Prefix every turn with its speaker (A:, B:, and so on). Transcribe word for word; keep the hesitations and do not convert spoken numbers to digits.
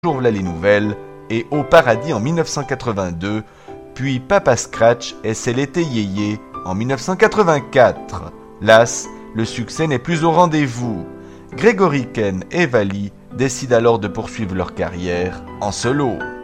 A: Bonjour v'là les nouvelles et Au paradis en mille neuf cent quatre-vingt-deux, puis Papa Scratch et C'est l'été yéyé en mille neuf cent quatre-vingt-quatre. Las, le succès n'est plus au rendez-vous. Grégory Ken et Vali décident alors de poursuivre leur carrière en solo.